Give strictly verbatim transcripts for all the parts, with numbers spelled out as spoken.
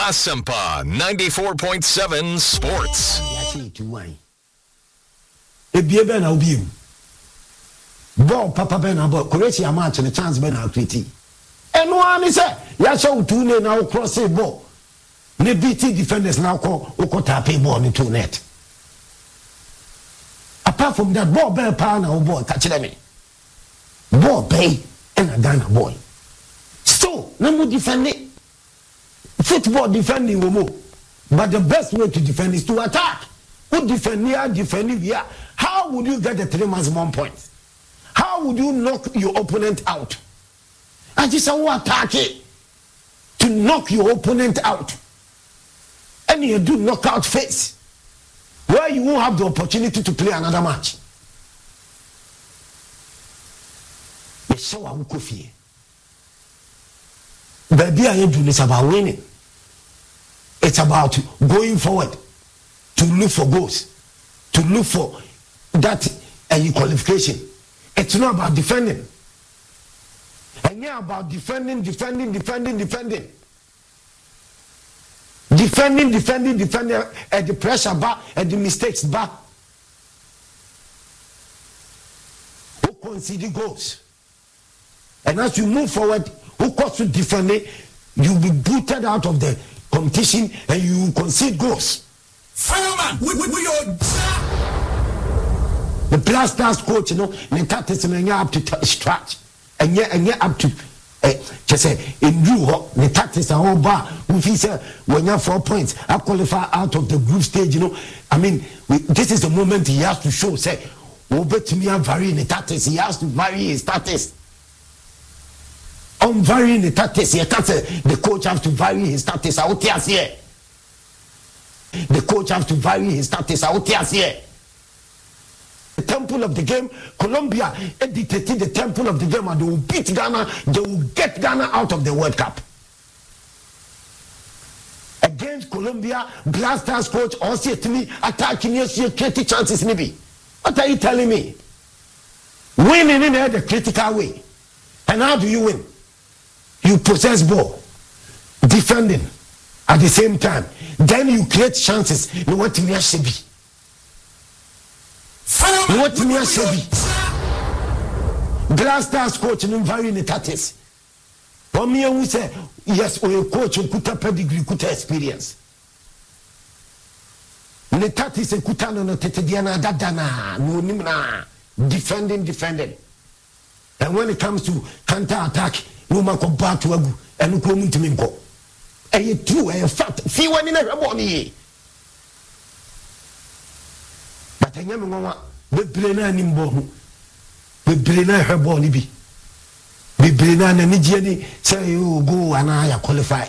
Asempa ninety-four point seven Sports. Ebie ben na obi mu. Ball papa ben na ball. Croatia match the chance ben na create. Eno ani say ya show two ne na cross a ball. Ne beat defenders now call o tap ball into net. Apart from that, ball bell power na ball catch them. Ball pay and a Ghana boy. So, no more defending. Football defending we more. But the best way to defend is to attack. Who defend here, defend here. How would you get the three maximum points? How would you knock your opponent out? I just say attack it to knock your opponent out. And you do knockout phase where you won't have the opportunity to play another match. So I will coffee. Baby, I do this about winning. It's about going forward to look for goals, to look for that uh, qualification. It's not about defending. And yeah, about defending, defending, defending, defending. Defending, defending, defending at uh, the pressure bar, at the mistakes bar. Who concede goals? And as you move forward, who cause to defend it, you'll be booted out of the competition and you concede goals. Fireman, we, we, we are... The Blasters coach, you know, the tactics and up to stretch, and yet and yet up to just say in you the tactics are all bar. If he said when you have four points, I qualify out of the group stage, you know. I mean, we, this is the moment he has to show. Say, over to me, I'm varying the tactics. He has to vary his tactics. I'm varying the tactics. He can't say the coach has to vary his tactics. I will tell you. The coach has to vary his tactics. I will tell you. The temple of the game, Colombia dictated the temple of the game, and they will beat Ghana. They will get Ghana out of the World Cup. Against Colombia, Blasters coach also to me attacking you, see thirty chances maybe. What are you telling me? Winning in the critical way. And how do you win? You possess ball, defending at the same time. Then you create chances. You know what me should be. You know what me should be. Blasters coach in varying the tactics. For me, who say yes, we coach who could have pedigree, could have experience. The tactics and kutano no tetediana dadana no nimna defending, defending. And when it comes to counter attack, no man come back to agu and no come to me go. And you true, and fact, see one in a money. But I never know the brainer nimbo, the brainer her body be. The brainer and Nigeri say you go and I qualify.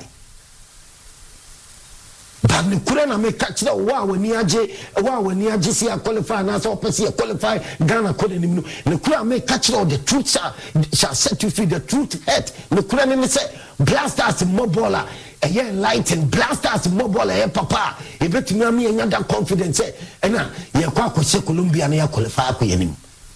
But the Kurana may catch the wow when you are wow when you are just here qualify and as opposite qualify Ghana couldn't even the Kurana may catch all the truth shall, shall set you free the truth head. The Kurana may say Blasters mobola a year enlightened Blasters mobola a papa a bit me and that confidence and now you are quite Colombia and you qualify for him.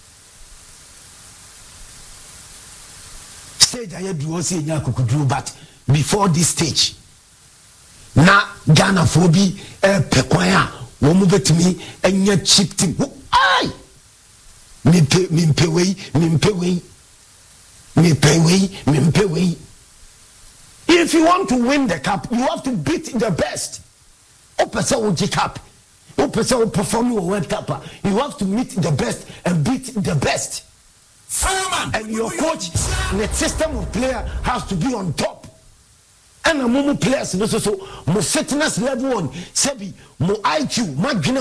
Stage I had to see Yaku do but before this stage. Na Ghana phobi eh pekwaya wo mu betimi enya cheap team ai me pe me pewei me pewei me pewei me pewei. If you want to win the cup you have to beat the best. O pese o G cup o pese o perform your World Cup you have to meet the best and beat the best. Fireman, and your coach the system of player has to be on top. And a momo players no so so mo fitness level on sebi mo I Q mo